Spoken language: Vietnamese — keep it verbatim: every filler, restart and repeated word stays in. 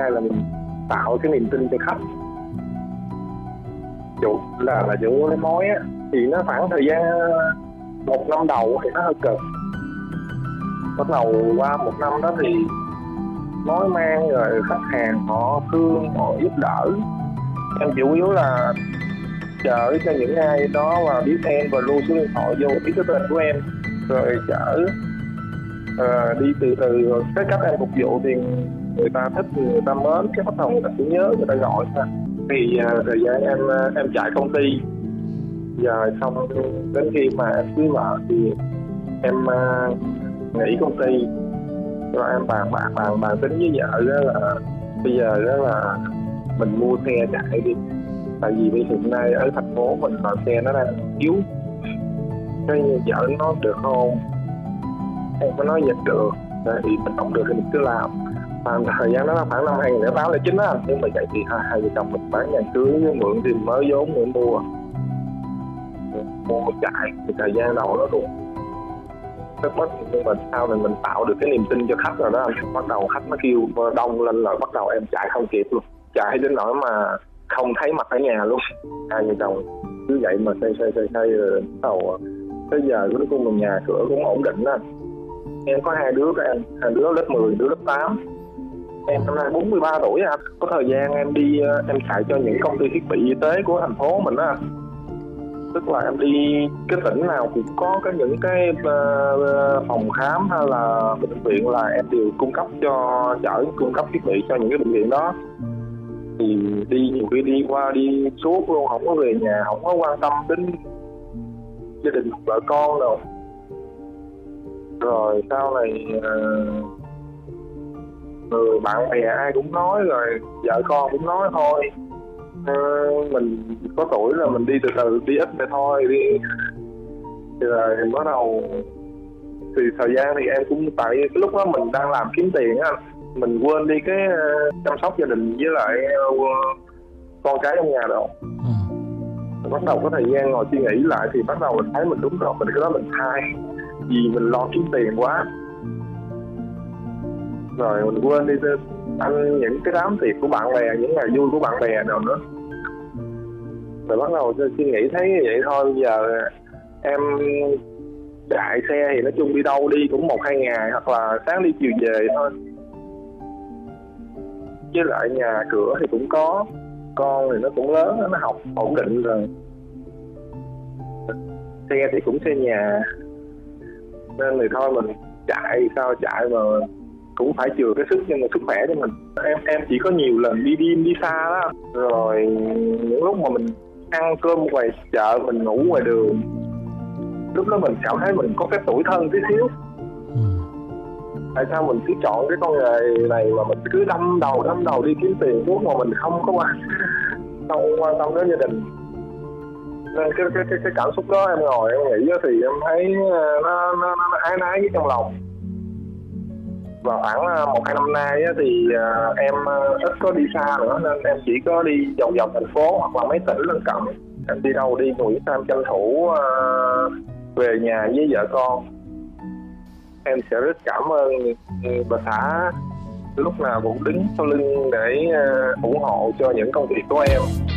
hai là mình tạo cái niềm tin cho khách. Chủ là là chủ lấy mối á, thì nó khoảng thời gian một năm đầu thì nó hơi cực. Bắt đầu qua một năm đó thì mối mang rồi khách hàng họ thương, họ giúp đỡ. Em chủ yếu là chở cho những ai đó và biết em và lưu số điện thoại vô, biết cái tên của em, rồi chở uh, đi từ từ. Rồi cái cách em phục vụ thì người ta thích, người ta mến, cái bắt đầu người ta sẽ nhớ, người ta gọi ta. Thì uh, thời gian em em chạy công ty, giờ xong đến khi mà em cưới vợ thì em uh, nghỉ công ty, rồi em bàn bạc bàn bàn tính với vợ đó là bây giờ đó là mình mua xe chạy đi, tại vì bây hiện nay ở thành phố mình là xe nó đang yếu. Cái vợ nó được không, em có nói dịch được thì mình không được thì mình cứ làm. Và thời gian đó là khoảng năm hai nghìn lẻ tám lẻ chín á, nhưng mà vậy thì hai hai vợ chồng mình bán nhà cưới mượn thì mới vốn để mua mua chạy. Thì thời gian đầu nó cũng rất mất, nhưng mà sau này mình tạo được cái niềm tin cho khách rồi đó, bắt đầu khách nó kêu đông lên là bắt đầu em chạy không kịp luôn, chạy đến nỗi mà không thấy mặt ở nhà luôn. Hai vợ chồng cứ vậy mà xây xây xây xây rồi bắt đầu tới giờ cuối cùng mình nhà cửa cũng ổn định đó. Em có hai đứa các em, hai đứa lớp mười, đứa lớp tám. Em năm nay bốn mươi ba tuổi anh. Có thời gian em đi em chạy cho những công ty thiết bị y tế của thành phố mình đó. Tức là em đi cái tỉnh nào cũng có cái những cái uh, phòng khám hay là bệnh viện là em đều cung cấp cho chở cung cấp thiết bị cho những cái bệnh viện đó. Thì đi nhiều khi đi qua đi suốt luôn, không có về nhà, không có quan tâm đến gia đình vợ con đâu. Rồi sau này uh, người bạn bè ai cũng nói, rồi vợ con cũng nói thôi, uh, mình có tuổi là mình đi từ từ, đi ít vậy thôi đi. Thì rồi bắt đầu thì thời gian thì em cũng tại cái lúc đó mình đang làm kiếm tiền á, mình quên đi cái uh, chăm sóc gia đình với lại uh, con cái trong nhà rồi. ừ. Bắt đầu có thời gian ngồi suy nghĩ lại thì bắt đầu mình thấy mình đúng rồi, mình cái đó mình sai vì mình lo kiếm tiền quá, rồi mình quên đi ăn những cái đám tiệc của bạn bè, những ngày vui của bạn bè nào nữa. Rồi bắt đầu suy nghĩ thấy như vậy thôi. Bây giờ em chạy xe thì nói chung đi đâu đi cũng một hai ngày, hoặc là sáng đi chiều về thôi. Với lại nhà cửa thì cũng có, con thì nó cũng lớn, nó học ổn định rồi. Xe thì cũng xe nhà, nên thì thôi mình chạy sao chạy mà cũng phải chừa cái sức nhưng mà sức khỏe cho mình. Em em chỉ có nhiều lần đi đêm đi xa đó, rồi những lúc mà mình ăn cơm ngoài chợ, mình ngủ ngoài đường, lúc đó mình cảm thấy mình có cái tủi thân tí xíu. Tại sao mình cứ chọn cái con nghề này mà mình cứ đâm đầu đâm đầu đi kiếm tiền suốt mà mình không có quan không quan tâm đến gia đình. Nên cái cái cái cái cảm xúc đó em ngồi em nghĩ thì em thấy nó nó nó ái nái với trong lòng. Và khoảng một hai năm nay thì em ít có đi xa nữa, nên em chỉ có đi vòng vòng thành phố hoặc là mấy tỉnh lân cận. Em đi đâu đi Nguyễn Sam tranh thủ về nhà với vợ con. Em sẽ rất cảm ơn bà xã lúc nào cũng đứng sau lưng để ủng hộ cho những công việc của em.